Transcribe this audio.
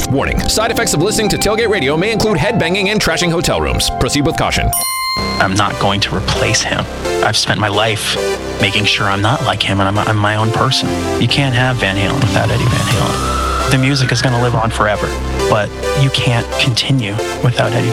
Warning, side effects of listening to Tailgate Radio may include headbanging and trashing hotel rooms. Proceed with caution. I'm not going to replace him. I've spent my life making sure I'm not like him and I'm my own person. You can't have Van Halen without Eddie Van Halen. The music is going to live on forever, but you can't continue without Eddie